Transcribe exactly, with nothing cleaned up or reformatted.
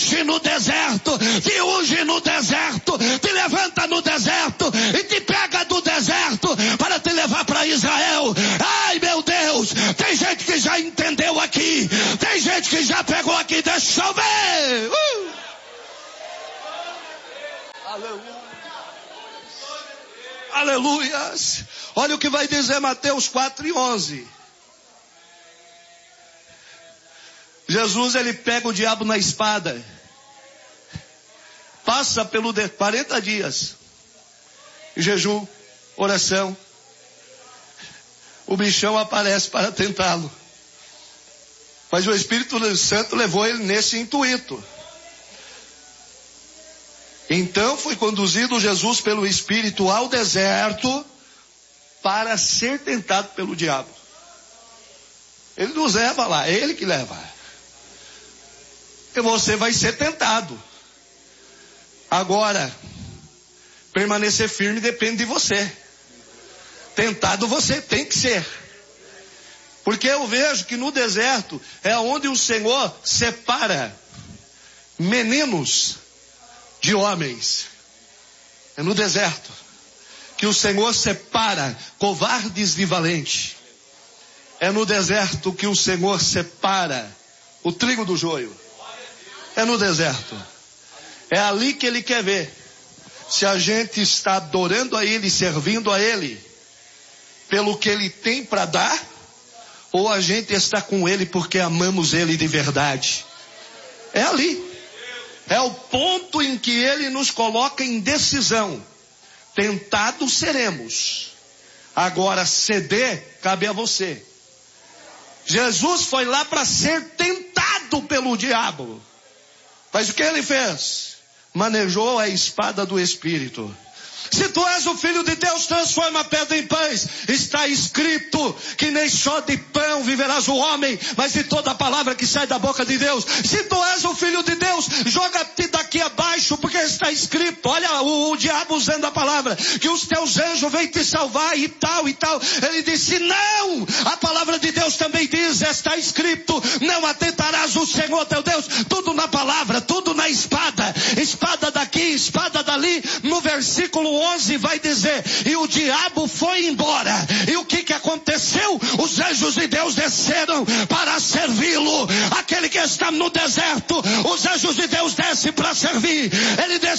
enche no deserto, te unge no deserto, te levanta no deserto e te pega do deserto para te levar para Israel. Ai, meu Deus, tem gente que já entendeu aqui, tem gente que já pegou aqui, deixa eu ver. Uh! Aleluia. Aleluias. Olha o que vai dizer Mateus quatro e onze. Jesus, ele pega o diabo na espada, passa pelo de quarenta dias, jejum, oração, o bichão aparece para tentá-lo, mas o Espírito Santo levou ele nesse intuito. Então foi conduzido Jesus pelo Espírito ao deserto para ser tentado pelo diabo. Ele nos leva lá, é ele que leva. E você vai ser tentado. Agora, permanecer firme depende de você. Tentado você tem que ser. Porque eu vejo que no deserto é onde o Senhor separa meninos de homens. É no deserto que o Senhor separa covardes de valentes. É no deserto que o Senhor separa o trigo do joio. É no deserto. É ali que Ele quer ver se a gente está adorando a Ele, servindo a Ele pelo que Ele tem para dar, ou a gente está com Ele porque amamos Ele de verdade. É ali. É o ponto em que Ele nos coloca em decisão. Tentados seremos. Agora ceder cabe a você. Jesus foi lá para ser tentado pelo diabo. Mas o que ele fez? Manejou a espada do Espírito. Se tu és o Filho de Deus, transforma a pedra em pães. Está escrito que nem só de pão viverás o homem, mas de toda a palavra que sai da boca de Deus. Se tu és o Filho de Deus, joga-te daqui abaixo, porque está escrito. Olha o, o diabo usando a palavra, que os teus anjos vêm te salvar e tal e tal. Ele disse, não, a palavra de Deus também diz, está escrito, não atentarás o Senhor teu Deus. Tudo na palavra, tudo na espada. Espada daqui, espada dali. No versículo onze vai dizer, e o diabo foi embora. E o que que aconteceu? Os anjos de Deus desceram para servi-lo. Aquele que está no deserto, os anjos de Deus descem para servir. Ele desce